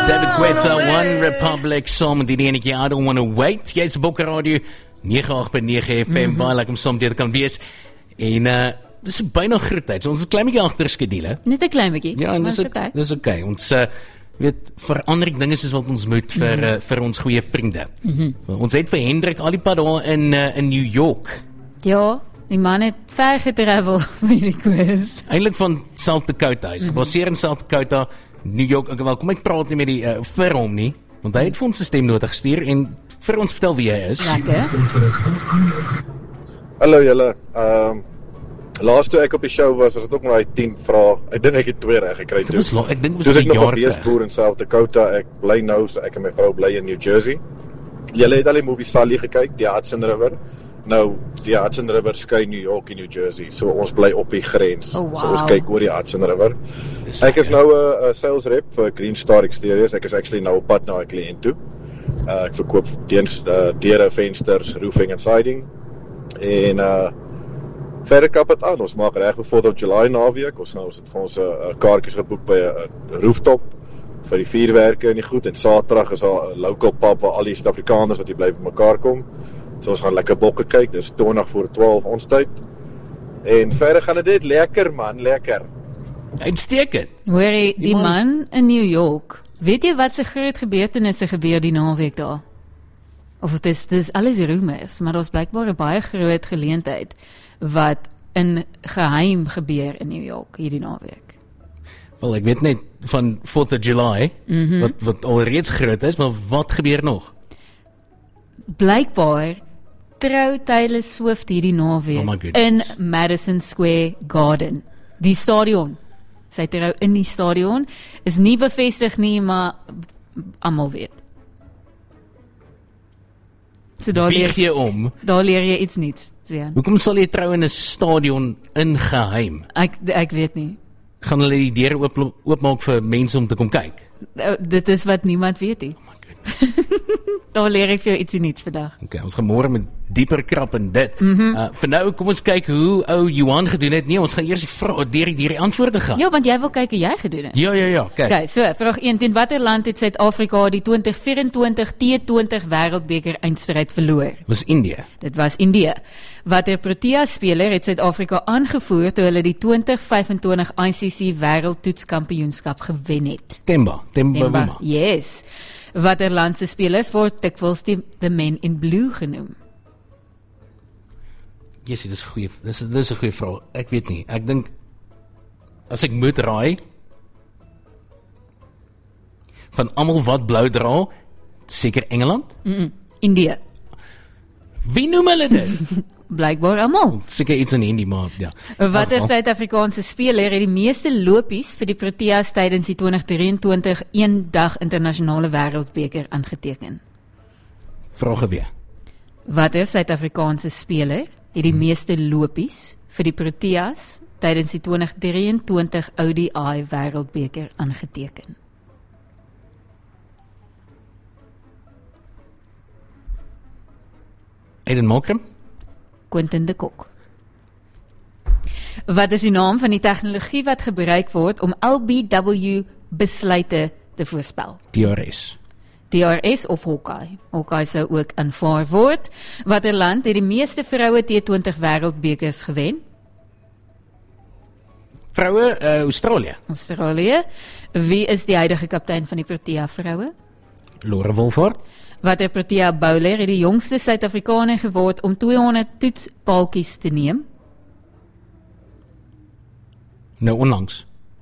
David Guetta, One Republic, saam met die enetjie I Don't Wanna Wait. Jy's Bokke Radio 98.9 FM, baie lekker om saam te kan wees. En dis byna groettyd. So ons is 'n klein bietjie agter skedule. Net 'n klein bietjie. Ja, en dis okay. Dis okay. Ons weet verander ek dinge soos wat ons moet vir ons goeie vriende. Ons het vir Hendrik al die pad daar in New York. Ja, die man het ver getravel vir die quiz. Eintlik van South Dakota. Hy's gebaseer in South Dakota, New York. Wel, kom ek praat nie met die vir hom nie, want hy het vir ons 'n stemnota gestuur en vir ons vertel wie hy is. Lekker. Hallo julle. Laas toe ek op die show was dit ook maar 10 vrae. Ek dink ek het 2 reg gekry toe. Ek dink Soos ek nog 'n jaar beesboer in South Dakota. Ek bly nou, so ek en my vrou bly in New Jersey. Julle het al die movie Sally gekyk, die Hudson River. Nou, die Hudson River skei New York en New Jersey. So ons bly op die grens. Oh, wow. So ons kyk oor die Hudson River. Ek is nou 'n sales rep vir Green Star Exteriors. Ek is actually nou op pad na 'n kliënt toe. Ek verkoop deure, vensters, roofing en siding. En verder kap het aan. Ons maak reg vir 4th of July naweek. Ons het vir ons kaartjies geboek by 'n rooftop vir die vuurwerke en die goed. En Saterdag is daar 'n local pub waar al die Suid-Afrikaners wat hier bly bymekaar kom. So ons gaan lekker bokke kyk. Dis 20 voor 12 ons tyd. En verder gaan dit lekker man, lekker. Uitstekend. Hoor jy, die man in New York, weet jy wat se groot gebeurtenisse gebeur die naweek daar? Of dis alles rumors, maar daar's blykbaar 'n baie groot geleentheid wat in geheim gebeur in New York hierdie naweek. Wel, ek weet net van 4th of July, wat alreeds groot is, maar wat gebeur nog? Blykbaar trou Taylor Swift hierdie naweek in Madison Square Garden. Die stadion. Sy trou in die stadion. Is nie bevestig nie, maar almal weet. So daar leer jy iets niets. Hoekom sal jy trou in 'n stadion in geheim? Ek weet nie. Gaan hulle die deure oopmaak vir mense om te kom kyk? Dit is wat niemand weet nie. Daar leer ek vir jou ietsie niets vandag. Okay, ons gaan môre met dieper krap in dit. Vir nou, kom ons kyk hoe ou Johan gedoen het. Nee, ons gaan eers die antwoorde gaan. Ja, want jy wil kyk hoe jy gedoen het. Ja, kyk. Okay, so, vraag 1. Teen watter land het Suid-Afrika die 2024 T20 Wêreldbeker eindstryd verloor? Was Indië. Dit was Indië. Watter Protea-speler het Suid-Afrika aangevoer toe hulle die 2025 ICC Wêreldtoetskampioenskap gewen het? Temba Wima. Yes. Watter land se spelers word dikwels the men in blue genoem? Jessie, dis 'n goeie vraag. Ek weet nie. Ek dink as ek moet raai van almal wat blou dra, seker Engeland? Indië. Wie noem hulle dit? Blykbaar almal. Seker iets in Hindi, maar ja. Watter Suid-Afrikaanse speler het die meeste lopies vir die Proteas tydens die 2023 eendag internasionale wêreldbeker aangeteken? Vraag weer. Watter Suid-Afrikaanse speler het die meeste lopies vir die Proteas tydens die 2023 ODI wêreldbeker aangeteken? Aiden Mokrem? Quentin de Kock. Wat is die naam van die tegnologie wat gebruik word om LBW besluite te voorspel? DRS of Hawkeye. Hawkeye sou ook aanvaar word. Watter land het die meeste vroue T20 wêreldbekers gewen? Vroue, Australië. Wie is die huidige kaptein van die Protea vroue? Laura Wolford. Watter Protea bowler het die jongste Suid-Afrikaner geword om 200 toetspaaltjies te neem? Nou onlangs.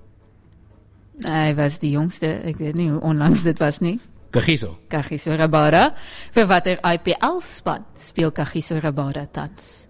Hy was die jongste, ek weet nie hoe onlangs dit was nie. Kagiso Rabada. Vir watter IPL span speel Kagiso Rabada tans?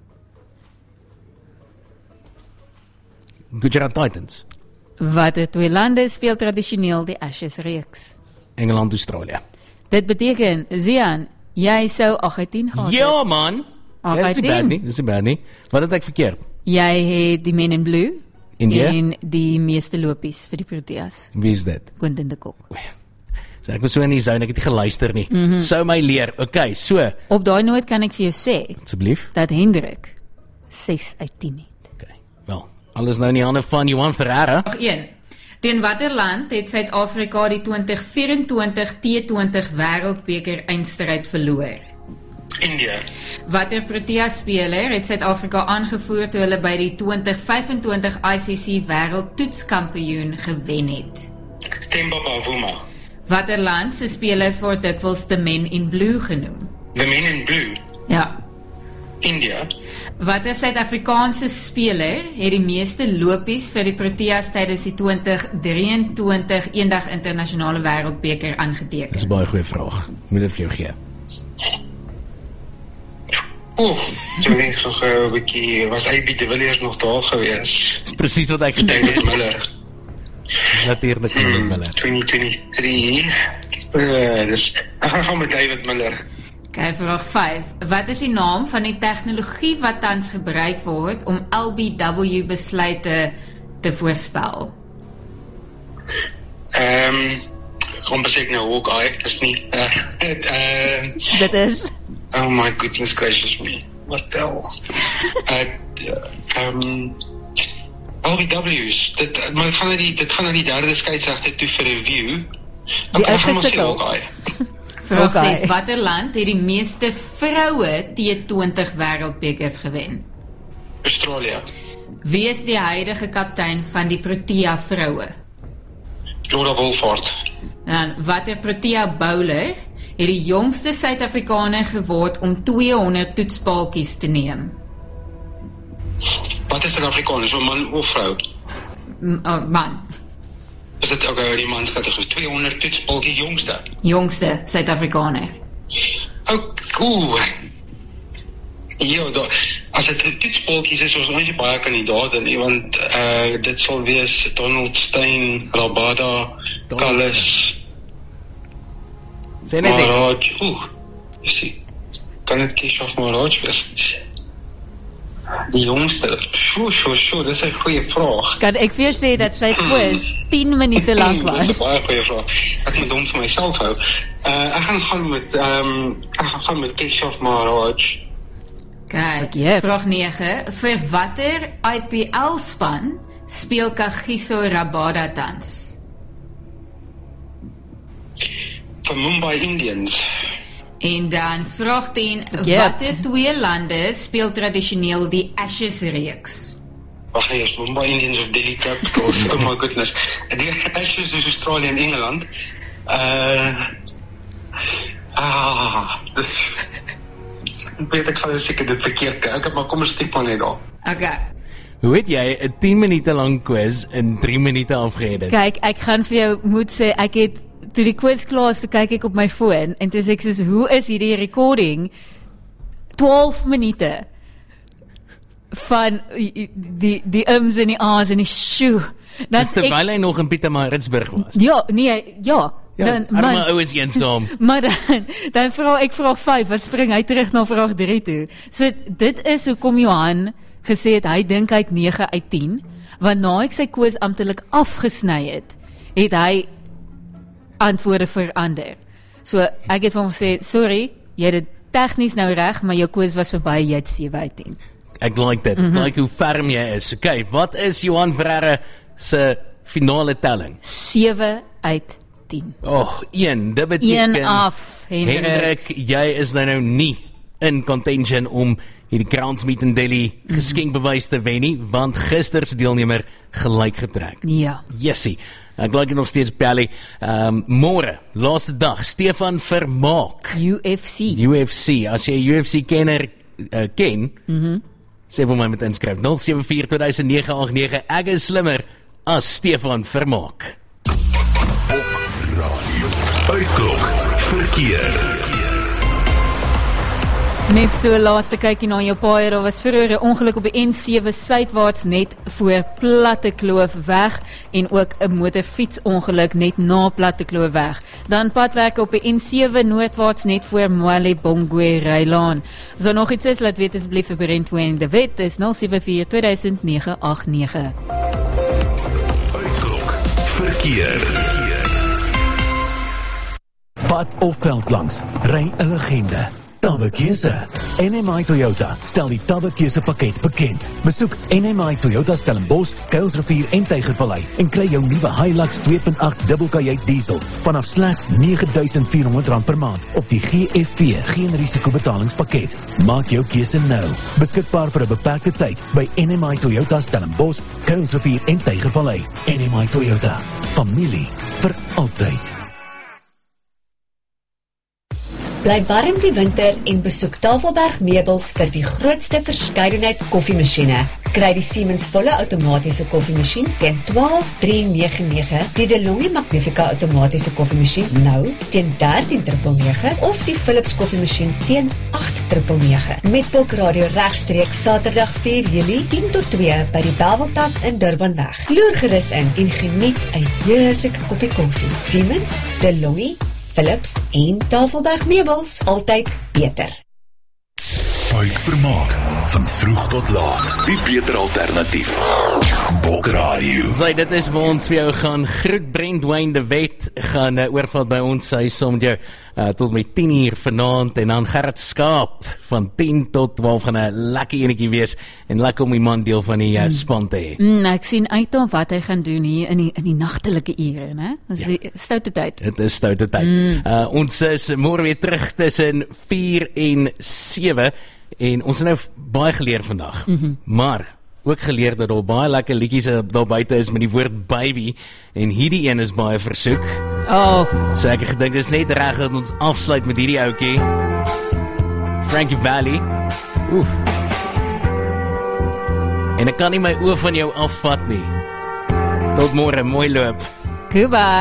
Gujarat Titans. Watter 2 lande speel tradisioneel die Ashes reeks? Engeland, Australië. Dit beteken, Zian, jy sou 18 gehad het. Ja man, dit is nie bad nie. Wat het ek verkeerd? Jy het die men in blue India? En die meeste lopies vir die Proteas. Wie is dit? Quentin de Kock. So ek was so in die zone, ek het nie geluister nie. Sou my leer, okay, so. Op daai noot kan ek vir jou sê, asseblief, dat Hendrik 6 uit 10 het. Okay, wel, alles nou in die hande van Johan Ferreira. Nog 1. Teen watter land het Suid-Afrika die 2024 T20 Wêreldbeker eindstryd verloor? India. Watter Protea-speler het Suid-Afrika aangevoer toe hulle by die 2025 ICC Wêreldtoetskampioen gewen het? Themba Bavuma. Watter land se spelers word dikwels the men in blue genoem? The men in blue. Ja. India. Watter Suid-Afrikaanse speler het die meeste lopies vir die Proteas tydens die 2023 eendag internasionale wêreldbeker aangeteken? Dis 'n baie goeie vraag. Moet dit vir jou gee. Toen denk ik nog een beetje, was AB de Villiers nog daar geweest? Dis presies wat ek gedink David het. Miller. Natuurlik David Miller. 2023. Dus ik ga met David Miller. Okay, vraag 5. Wat is die naam van die tegnologie wat tans gebruik word om LBW besluite te voorspel? Gewoon bezig nou Hawkeye, is niet. Dit is Oh my goodness gracious me. What the hell? LBW's. Maar dit gaan naar die derde scheidsrechter toe vir review. Die Ek gaan maar sê uitgesikkel. Hawkeye. Vraag Okay. 6. Watter land het die meeste vroue T20 wêreldbekers gewen? Australië. Wie is die huidige kaptein van die Protea vroue? Laura Wolfhard. Dan watter Protea bowler het die jongste Suid-Afrikaner geword om 200 toetspaaltjies te neem? Wat is dit Afrikaans? Een man of vrou? Man, Is dit ook die manskategorie? 200 toetspalkie jongste. jongste Suid-Afrikaner. Ja, as dit toetspalkies is, ons ons nie baie kandidaate nie, want dit sal wees Donald Steyn, Rabada, Kallis, Sê net iets. Maharaj. Kan dit Keshav Maharaj wees? Die jongste. Sjoe, dis 'n goeie vraag. Kan ek vir jou sê dat sy quiz 10 minute lank Dis 'n was? baie goeie vraag. Ek moet hom vir myself hou. Ek gaan met Keshav Maharaj. Okay. Verkeerd. Vraag 9. Vir watter IPL-span speel Kagiso Rabada tans? Vir Mumbai Indians. En dan vraag 10. Verkeerd. Watter twee lande speel tradisioneel die Ashes-reeks? Wag nee, is Mumbai Indians of Delhi Capitals. Oh my goodness. Die Ashes is Australië en Engeland. Dus weet ek sal seker dit verkeerd kyk, maar kom ons steek maar net daar. Okay. Hoe het jy 'n 10 minute lang quiz in 3 minute afgeëdit? Kyk, ek gaan vir jou moet sê, ek het toe die quiz klaar is, toe kyk ek op my foon en toe sê ek soos, hoe is hierdie recording 12 minute van die ums en die a's en die sjoe. Dan Dis terwyl hy nog in Pietermaritzburg was. ja, nee, ja. Ja, arme ou is eensaam. Maar dan vra ek vraag 5, wat spring hy terug na vraag 3 toe. So dit is hoekom Johan gesê het hy dink hy het 9 uit 10, want na ek sy quiz amptelik afgesny het hy antwoorde verander. So ek het vir hom gesê, sorry, jy het dit tegnies nou reg, maar jou quiz was verby, jy het 7 uit 10. Ek like dit. Like hoe ferm jy is. Okay, wat is Johan Ferreira se finale telling? 7 uit 10. Oh, 1. Dit beteken 1 af, Hendrik. jy is nou nie in contention om hierdie Crowns Meet in Delhi geskenkbewys te wen nie, want gister se deelnemer gelyk getrek. Ja. Jessie. Ek like nog steeds Pelly. Môre, laaste dag, Stefan Vermaak. UFC. As jy 'n UFC kenner ken, sê vir my met inskryf 074-2009-89. Ek is slimmer as Stefan Vermaak. Op radio. Uitklok verkeer. Net so laaste kykie na jou paai, daar was vroeër 'n ongeluk op die N7 suidwaarts net voor Platte Kloof weg en ook 'n motorfietsongeluk net na Platte Kloof weg. Dan padwerke op die N7 noordwaarts net voor Mwalebongwe Rylaan. As daar nog iets is, laat weet asseblief vir Brent Wayne de Wet, is 074-2009-89. Uitklok verkeer. Pad of veld langs, ry 'n legende. Tabe keuse. NMI Toyota stel die Tabe keuse pakket bekend. Besoek NMI Toyota Stellenbosch, Kuilsrivier en Tygervallei en kry jou nuwe Hilux 2.8 dubbelkajuit diesel vanaf slegs R9.400 per maand op die GFV geen risiko betalingspakket. Maak jou keuse nou. Beskikbaar vir 'n beperkte tyd by NMI Toyota Stellenbosch, Kuilsrivier en Tygervallei. NMI Toyota. Familie vir altyd. Bly warm die winter en besoek Tafelberg Meubels vir die grootste verskeidenheid koffiemasjiene. Kry die Siemens volle outomatiese koffiemasjien teen R12,399, die DeLonghi Magnifica outomatiese koffiemasjien nou teen R13,999 of die Philips koffiemasjien teen R8,999. Met Bok Radio regstreeks Saterdag 4 Julie 10 tot 2 by die Belweltak in Durbanweg. Loer gerus in en geniet 'n heerlike koppie koffie. Siemens, DeLonghi, Philips en Tafelberg Meubels, altyd beter. Buikvermaak van vroeg tot laat. Die beter alternatief. Bok Radio. Sy, dit is waar ons vir jou gaan groet. Brandwyn de Wet gaan oorval by ons. Hy saam met jou tot met 10 uur vanaand en dan Gerrit Skaap van 10 tot 12 gaan 'n lekker enetjie wees en lekker om die man deel van die span te hê. Ek sien uit na wat hy gaan doen hier in die nagtelike ure, né? Dis die stoute tyd. Dit is stoute tyd. Ons is môre weer terug tussen 4 en 7 en ons het nou baie geleer vandag. Maar ook geleer dat daar baie lekker liedjies daar buite is met die woord baby en hierdie een is baie versoek. So ek het gedink dis net reg dat ons afsluit met hierdie ouetjie. Frankie Valli. En ek kan nie my oë van jou afvat nie. Tot môre, mooi loop. Goodbye.